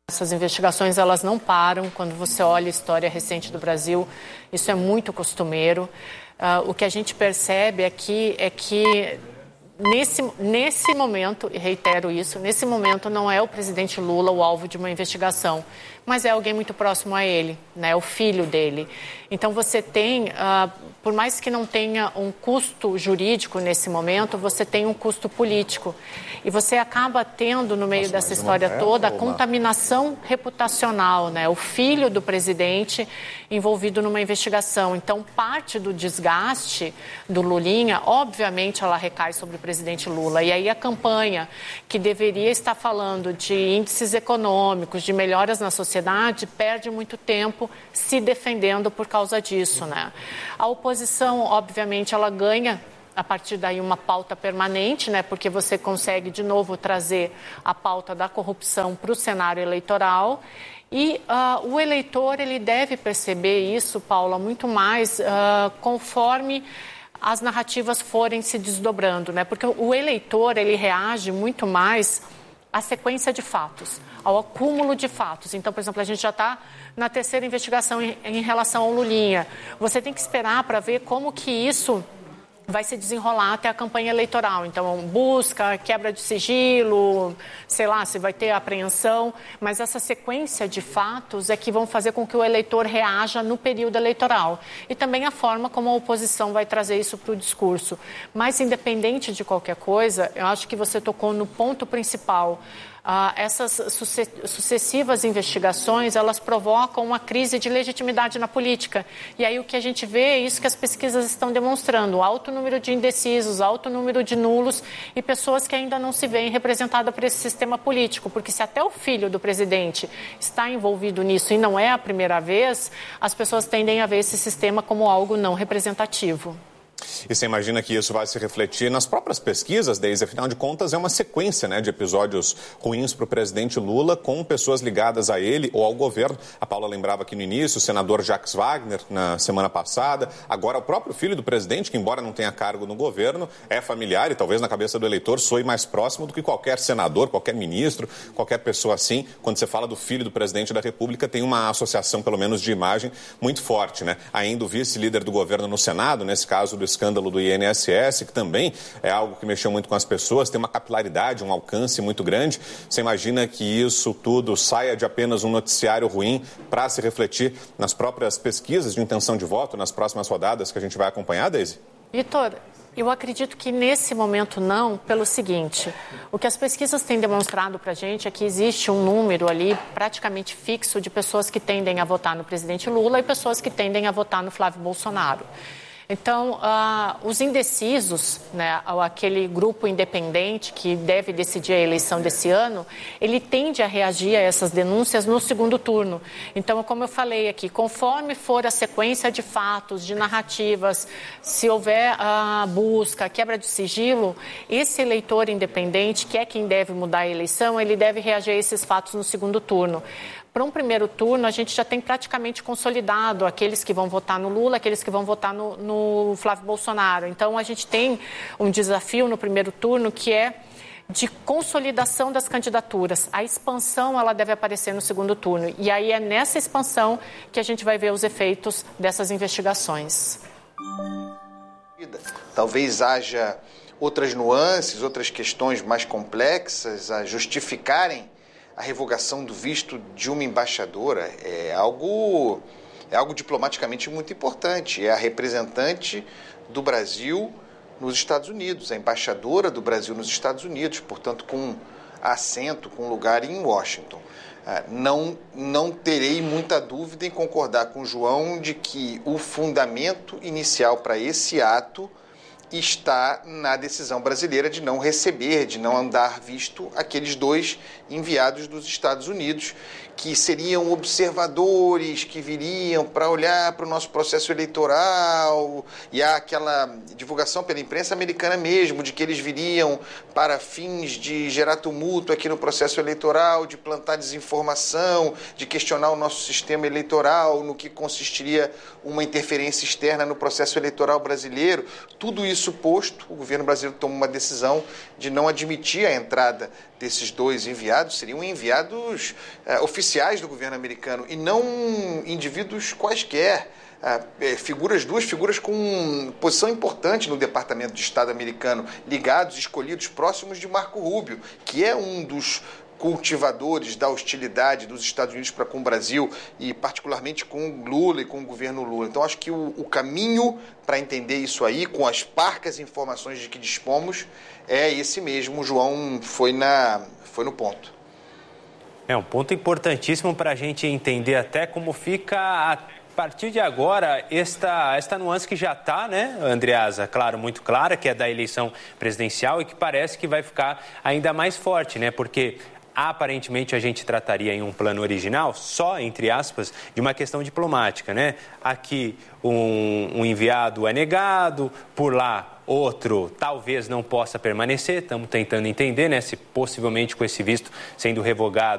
Essas investigações, elas não param. Quando você olha a história recente do Brasil, isso é muito costumeiro. O que a gente percebe aqui é que nesse momento, e reitero isso, nesse momento não é o presidente Lula o alvo de uma investigação, mas é alguém muito próximo a ele, né, o filho dele. Então você tem, por mais que não tenha um custo jurídico nesse momento, você tem um custo político. E você acaba tendo, no meio dessa história toda, a contaminação reputacional, né? O filho do presidente envolvido numa investigação. Então, parte do desgaste do Lulinha, obviamente, ela recai sobre o presidente Lula. E aí a campanha, que deveria estar falando de índices econômicos, de melhoras na sociedade, perde muito tempo se defendendo por causa disso, né? A oposição, obviamente, ela ganha a partir daí uma pauta permanente, né? Porque você consegue de novo trazer a pauta da corrupção para o cenário eleitoral. E o eleitor, ele deve perceber isso, Paula, muito mais conforme as narrativas forem se desdobrando, né? Porque o eleitor, ele reage muito mais à sequência de fatos, ao acúmulo de fatos. Então, por exemplo, a gente já está na terceira investigação em relação ao Lulinha. Você tem que esperar para ver como que isso vai se desenrolar até a campanha eleitoral. Então, busca, quebra de sigilo, sei lá, se vai ter apreensão, mas essa sequência de fatos é que vão fazer com que o eleitor reaja no período eleitoral. E também a forma como a oposição vai trazer isso para o discurso. Mas, independente de qualquer coisa, eu acho que você tocou no ponto principal. Essas sucessivas investigações, elas provocam uma crise de legitimidade na política. E aí o que a gente vê é isso que as pesquisas estão demonstrando, alto número de indecisos, alto número de nulos e pessoas que ainda não se veem representadas por esse sistema político. Porque se até o filho do presidente está envolvido nisso e não é a primeira vez, as pessoas tendem a ver esse sistema como algo não representativo. E você imagina que isso vai se refletir nas próprias pesquisas, Deise? Afinal de contas, é uma sequência, né, de episódios ruins para o presidente Lula com pessoas ligadas a ele ou ao governo. A Paula lembrava aqui no início, o senador Jacques Wagner, na semana passada. Agora, o próprio filho do presidente, que embora não tenha cargo no governo, é familiar e talvez na cabeça do eleitor soe mais próximo do que qualquer senador, qualquer ministro, qualquer pessoa assim. Quando você fala do filho do presidente da República, tem uma associação, pelo menos de imagem, muito forte, né? Ainda o vice-líder do governo no Senado, nesse caso do escândalo do INSS, que também é algo que mexeu muito com as pessoas, tem uma capilaridade, um alcance muito grande. Você imagina que isso tudo saia de apenas um noticiário ruim para se refletir nas próprias pesquisas de intenção de voto, nas próximas rodadas que a gente vai acompanhar, Deise? Vitor, eu acredito que nesse momento não, pelo seguinte, o que as pesquisas têm demonstrado para a gente é que existe um número ali praticamente fixo de pessoas que tendem a votar no presidente Lula e pessoas que tendem a votar no Flávio Bolsonaro. Então, os indecisos, né, aquele grupo independente que deve decidir a eleição desse ano, ele tende a reagir a essas denúncias no segundo turno. Então, como eu falei aqui, conforme for a sequência de fatos, de narrativas, se houver busca, quebra de sigilo, esse eleitor independente, que é quem deve mudar a eleição, ele deve reagir a esses fatos no segundo turno. Para um primeiro turno, a gente já tem praticamente consolidado aqueles que vão votar no Lula, aqueles que vão votar no Flávio Bolsonaro. Então, a gente tem um desafio no primeiro turno que é de consolidação das candidaturas. A expansão, ela deve aparecer no segundo turno. E aí é nessa expansão que a gente vai ver os efeitos dessas investigações. Talvez haja outras nuances, outras questões mais complexas a justificarem a revogação do visto de uma embaixadora. É algo diplomaticamente muito importante. É a representante do Brasil nos Estados Unidos, a embaixadora do Brasil nos Estados Unidos, portanto, com assento, com lugar em Washington. Não terei muita dúvida em concordar com o João de que o fundamento inicial para esse ato está na decisão brasileira de não receber, de não dar visto aqueles dois enviados dos Estados Unidos, que seriam observadores, que viriam para olhar para o nosso processo eleitoral, e há aquela divulgação pela imprensa americana mesmo, de que eles viriam para fins de gerar tumulto aqui no processo eleitoral, de plantar desinformação, de questionar o nosso sistema eleitoral, no que consistiria uma interferência externa no processo eleitoral brasileiro. Tudo isso isso posto, o governo brasileiro toma uma decisão de não admitir a entrada desses 2 enviados, seriam enviados oficiais do governo americano e não indivíduos quaisquer, duas figuras com posição importante no Departamento de Estado americano, ligados, escolhidos, próximos de Marco Rubio, que é um dos cultivadores da hostilidade dos Estados Unidos para com o Brasil e particularmente com o Lula e com o governo Lula. Então acho que o caminho para entender isso aí, com as parcas informações de que dispomos, é esse mesmo. O João foi no ponto. É um ponto importantíssimo para a gente entender até como fica a partir de agora esta nuance que já está, né, Andreasa, claro, muito clara, que é da eleição presidencial e que parece que vai ficar ainda mais forte, né, porque aparentemente a gente trataria em um plano original só, entre aspas, de uma questão diplomática, né? Aqui um enviado é negado, por lá outro talvez não possa permanecer, estamos tentando entender, né, se possivelmente com esse visto sendo revogado